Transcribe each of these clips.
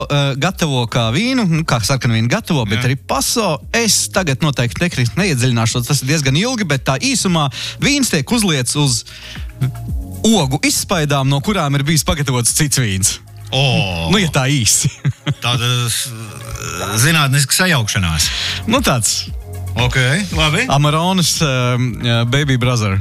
gatavo kā vīnu, kā sarkanu vīnu gatavo, bet arī paso. Es tagad noteikti neiedziļināšos, tas ir diezgan ilgi, bet tā īsumā vīns tiek uzliets uz ogu izspaidām, no kurām ir bijis pagatavots cits vīns. Nu, ja tā īsi. Tāda zinātniska sajaukšanās. Nu, tāds. Ok, labi. Amaronas baby brother.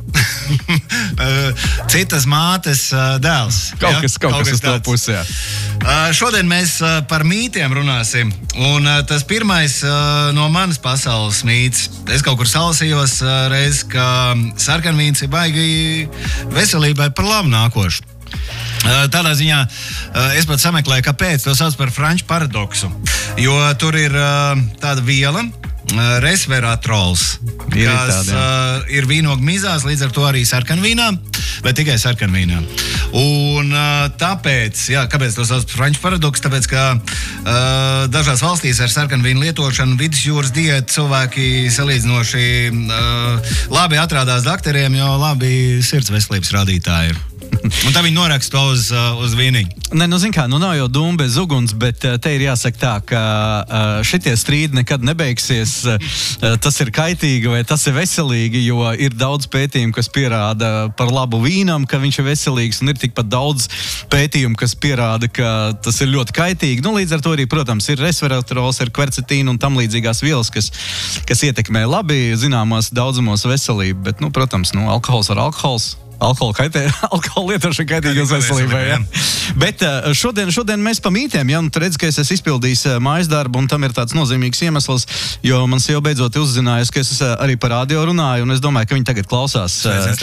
Citas mātes dēls. Kaut kas uz to pusē. Šodien mēs par mītiem runāsim. Un tas pirmais no manas pasaules mīts. Es kaut kur salasījos reiz, ka sarkanvīns ir baigi veselībai par labu nākošu. Tādā ziņā es pat sameklēju, kāpēc to sauc par franču paradoksu. Jo tur ir tāda viela, resveratrols, kas ir vīnogu mizās, līdz ar to arī sarkanvīnā, bet tikai sarkanvīnā. Un tāpēc, kāpēc to sauc par franču paradoksu? Tāpēc, ka dažās valstīs ar sarkanvīnu lietošanu vidusjūras diētu cilvēki salīdzinoši labi atrādās dakteriem, jo labi sirds veselības rādītāji ir. Un tā viņi noraksta uz vīniņu. Zin kā, nav jau dūma bez uguns, bet te ir jāsaka tā, ka šitie strīdi nekad nebeigsies. Tas ir kaitīgi vai tas ir veselīgi, jo ir daudz pētījumu, kas pierāda par labu vīnam, ka viņš ir veselīgs, un ir tikpat daudz pētījumu, kas pierāda, ka tas ir ļoti kaitīgi. Līdz ar to arī, protams, ir resveratrols, ir kvercetīna un tam līdzīgās vielas, kas ietekmē labi zināmos daudzumos veselību, bet, protams, alkohols ar alkohols. Alkohola lietošana kaitīgas veselībai. Ja? Bet šodien mēs pa mītiem, tu redzi, ka es esmu izpildījis mājas darbu, un tam ir tāds nozīmīgs iemesls, jo man sieva beidzot uzzinājusi, ka es arī par radio runāju, un es domāju, ka viņi tagad klausās.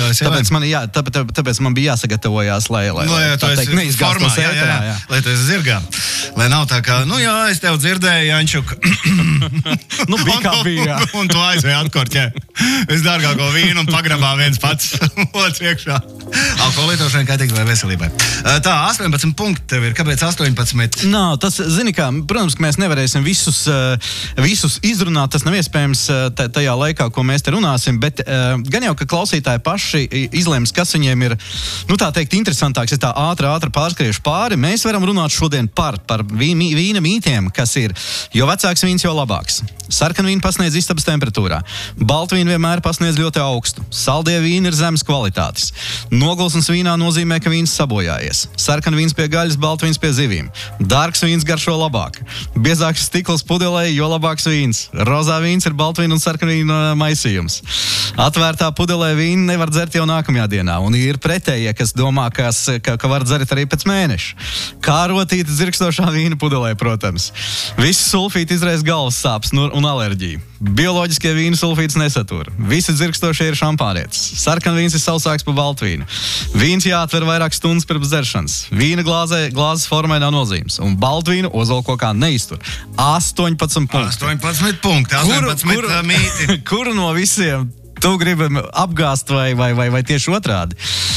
Tāpēc man bija jāsagatavojās, lai neizgāstos ēterā. Lai tu esi zirgā. Lai nav tā kā, es tev dzirdēju, Jančuk. Bija kā bija. Un tu aizvēji atkorķē. Visdārgāko vīnu un pagrabā viens pats otrs iekšā. Alkohola lietošana kaitīga vai veselībai. Tā, 18 punkti tev ir. Kāpēc 18? Tas, zini kā, protams, ka mēs nevarēsim visus izrunāt. Tas nav iespējams tajā laikā, ko mēs te runāsim, bet gan jau, ka klausītāji paši izlems, kas viņiem ir, tā teikt, interesantāks, ja tā ātri pārskriešu pāri. Mēs varam runāt šodien par vīna mītiem, kas ir, jo vecāks vīns, jo labāks. Sarkanvīnu pasniedz istabas temperatūrā. Baltvīnu vienmēr pasniedz ļoti augstu. Saldie vīni ir zemes kvalitātes. Nogulsnes vīnā nozīmē, ka vīns sabojājies. Sarkanvīns pie gaļas, baltvīns pie zivīm. Dārgs vīns garšo labāk. Biezāks stikls pudelē, jo labāks vīns. Rozā vīns ir baltvīna un sarkanvīna maisījums. Atvērtā pudelē vīnu nevar dzert jau nākamajā dienā. Un ir pretējie, kas domā, ka var dzert arī pēc mēneša. Kārotīta dzirkstošā vīna pudelē, protams. Visi sulfīti izraisa galvas sāpes un alerģiju. Bioloģiskie vīni sulfītus nesatura. Visi dzirkstošie ir šampānietis. Sarkanvīns ir sausāks par baltvīnu. Vīns jāatver vairāk stundas pirms dzeršanas. Vīna glāzes formai nav nozīmes. Un baltvīnu ozolkokā neiztur. 18 punkti. 18 punkti. 18 mīti. Kuru no visiem tu gribi apgāst vai tieši otrādi?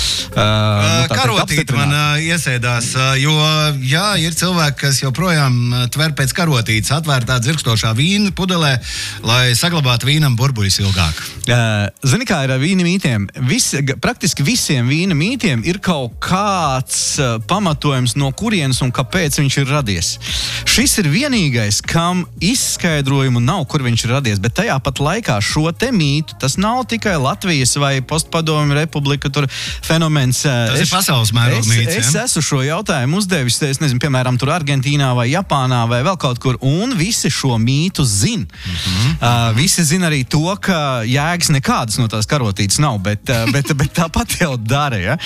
Karotīte man iesēdās, jo ir cilvēki, kas joprojām tver pēc karotītes atvērtā dzirkstošā vīna pudelē, lai saglabātu vīnam burbuļus ilgāk. Zini, kā ir ar vīna mītiem? Praktiski visiem vīna mītiem ir kaut kāds pamatojums, no kurienes un kāpēc viņš ir radies. Šis ir vienīgais, kam izskaidrojumu nav, kur viņš ir radies, bet tajā pat laikā šo te mītu, tas nav tikai Latvijas vai postpadomju republika tur fenomens. Tas ir pasaules mēroga mīts. Es esmu šo jautājumu uzdevis, es nezinu, piemēram, tur Argentīnā vai Japānā vai vēl kaut kur, un visi šo mītu zin. Visi zin arī to, ka jēgas nekādas no tās karotītes nav, bet tāpat jau dara,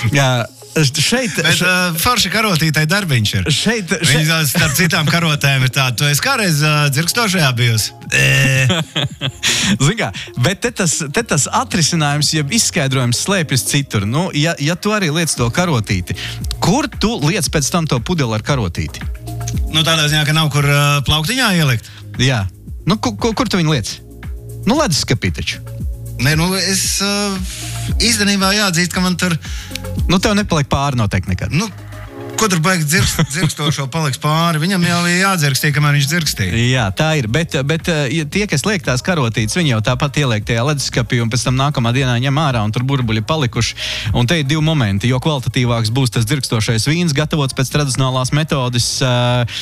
Forši karotītai darbiņš ir. Viņas starp citām karotēm ir tāda. Tu esi kādreiz dzirkstošajā bijusi? Zin kā, bet te tas atrisinājums, ja izskaidrojums slēpjas citur. Ja tu arī liec to karotīti, kur tu liec pēc tam to pudeli ar karotīti? Tādā ziņā, ka nav kur plauktiņā ielikt? Jā. Kur tu viņu liec? Leduskapī taču. Nē, es īstenībā jāatzīst, ka man tur... Tev nepaliek pāri noteikti nekad. Ko tur baigi dzirkstošo paliks pāri? Viņam jau ir jādzirkstīja, kamēr viņš dzirkstīja. Jā, tā ir, bet tie, kas liek tās karotītes, viņi jau tāpat ieliek tajā leduskapī un pēc tam nākamā dienā ņem ārā un tur burbuļi palikuši. Un te ir divi momenti, jo kvalitatīvāks būs tas dzirkstošais vīns, gatavots pēc tradicionālās metodes,